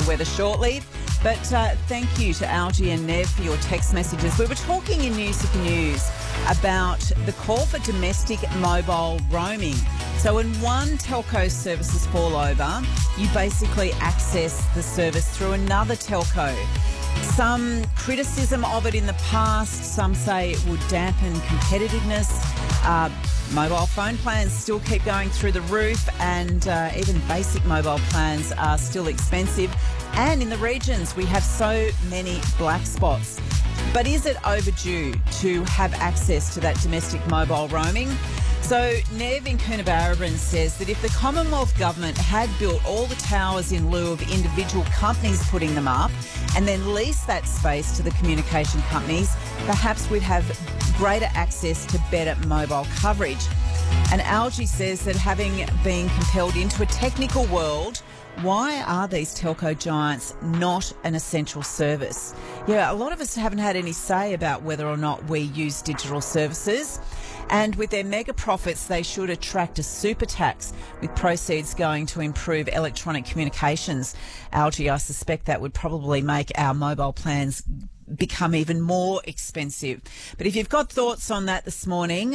the weather shortly. But thank you to Algie and Nev for your text messages. We were talking in Newsica News about the call for domestic mobile roaming. So when one telco services fall over, you basically access the service through another telco. Some criticism of it in the past, some say it would dampen competitiveness. Mobile phone plans still keep going through the roof, and even basic mobile plans are still expensive. And in the regions, we have so many black spots. But is it overdue to have access to that domestic mobile roaming? So Nev in Coonabarabran says that if the Commonwealth Government had built all the towers in lieu of individual companies putting them up and then leased that space to the communication companies, perhaps we'd have greater access to better mobile coverage. And Algie says that having been compelled into a technical world, why are these telco giants not an essential service? Yeah, a lot of us haven't had any say about whether or not we use digital services. And with their mega profits, they should attract a super tax with proceeds going to improve electronic communications. Algie, I suspect that would probably make our mobile plans become even more expensive. But if you've got thoughts on that this morning,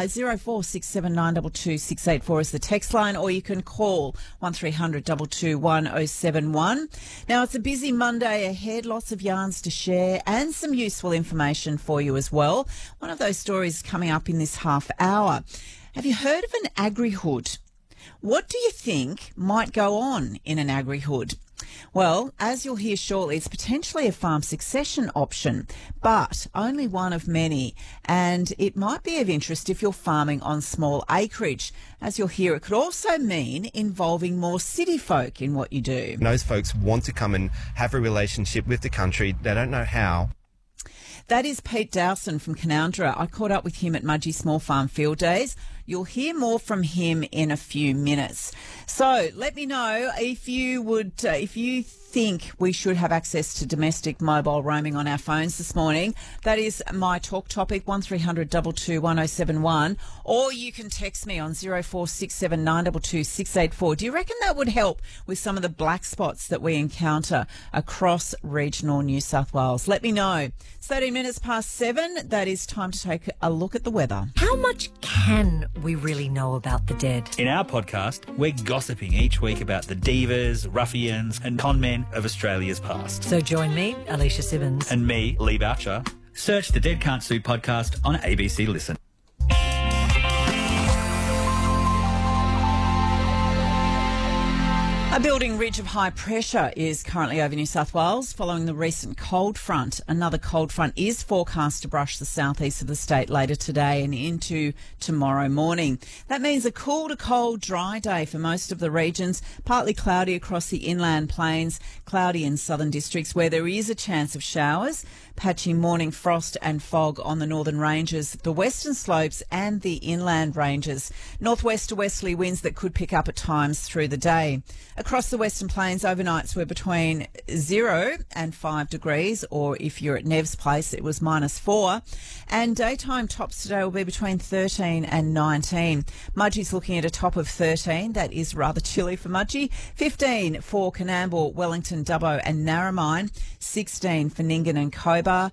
0467922684 is the text line, or you can call 1300 221 1071. Now, it's a busy Monday ahead, lots of yarns to share and some useful information for you as well. One of those stories coming up in this half hour. Have you heard of an agri-hood? What do you think might go on in an agri-hood? Well, as you'll hear shortly, it's potentially a farm succession option, but only one of many. And it might be of interest if you're farming on small acreage. As you'll hear, it could also mean involving more city folk in what you do. Those folks want to come and have a relationship with the country. They don't know how. That is Pete Dowson from Canowindra. I caught up with him at Mudgee Small Farm Field Days. You'll hear more from him in a few minutes. So let me know if you think we should have access to domestic mobile roaming on our phones this morning. That is my talk topic, 1300 221 1071, or you can text me on 0467 922 684. Do you reckon that would help with some of the black spots that we encounter across regional New South Wales? Let me know. It's 13 minutes past 7. That is time to take a look at the weather. How much can we really know about the dead? In our podcast, we're gossiping each week about the divas, ruffians and con men of Australia's past. So join me, Alicia Simmons. And me, Lee Boucher. Search the Dead Can't Sue podcast on ABC Listen. A building ridge of high pressure is currently over New South Wales following the recent cold front. Another cold front is forecast to brush the southeast of the state later today and into tomorrow morning. That means a cool to cold, dry day for most of the regions, partly cloudy across the inland plains, cloudy in southern districts where there is a chance of showers, patchy morning frost and fog on the northern ranges, the western slopes and the inland ranges. Northwest to westerly winds that could pick up at times through the day. Across the Western Plains, overnights were between 0 and 5 degrees, or if you're at Nev's place, it was -4. And daytime tops today will be between 13 and 19. Mudgee's looking at a top of 13. That is rather chilly for Mudgee. 15 for Coonamble, Wellington, Dubbo and Narromine. 16 for Nyngan and Cobar.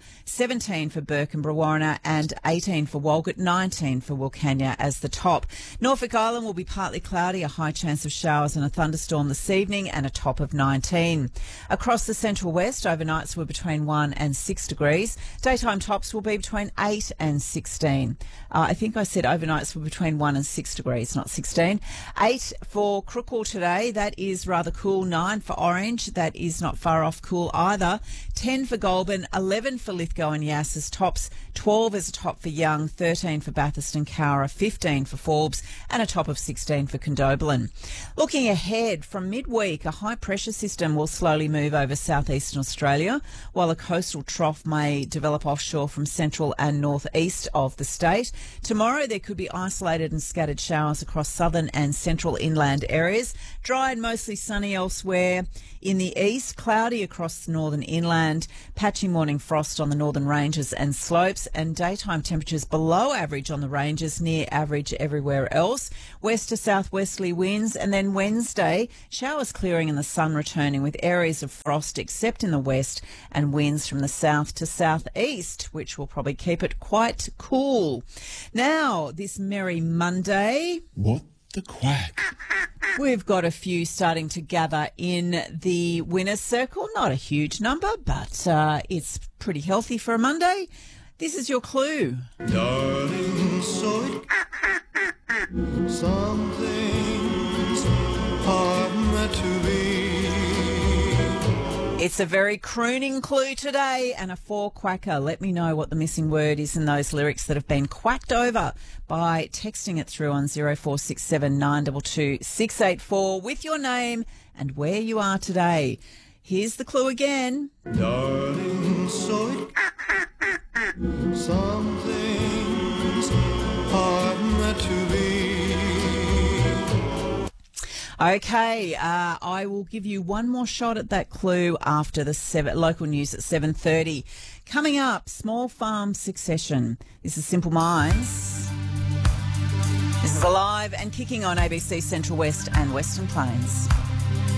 17 for Burke and Brewarrina, and 18 for Walgett. 19 for Wilcannia as the top. Norfolk Island will be partly cloudy, a high chance of showers and a thunderstorm this evening, and a top of 19. Across the central west, overnights were between 1 and 6 degrees. Daytime tops will be between 8 and 16. I think I said overnights were between 1 and 6 degrees, not 16. 8 for Crookhorn today. That is rather cool. 9 for Orange. That is not far off cool either. 10 for Goulburn. 11 for Lithgow and Yass as tops. 12 as a top for Young. 13 for Bathurst and Cowra. 15 for Forbes. And a top of 16 for Condobolin. Looking ahead, from midweek, a high-pressure system will slowly move over southeastern Australia, while a coastal trough may develop offshore from central and northeast of the state. Tomorrow, there could be isolated and scattered showers across southern and central inland areas. Dry and mostly sunny elsewhere. In the east, cloudy across the northern inland, patchy morning frost on the northern ranges and slopes, and daytime temperatures below average on the ranges, near average everywhere else. West to southwesterly winds, and then Wednesday, showers clearing and the sun returning with areas of frost except in the west and winds from the south to southeast, which will probably keep it quite cool. Now, this merry Monday. What the quack? We've got a few starting to gather in the winner's circle. Not a huge number, but it's pretty healthy for a Monday. This is your clue. Darling, so some things are meant to be. It's a very crooning clue today and a four-quacker. Let me know what the missing word is in those lyrics that have been quacked over by texting it through on 0467 922 684 with your name and where you are today. Here's the clue again. Darling, so some things are meant to be. Okay, I will give you one more shot at that clue after the local news at 7:30. Coming up, Small Farm Succession. This is Simple Minds. This is Alive and kicking on ABC Central West and Western Plains.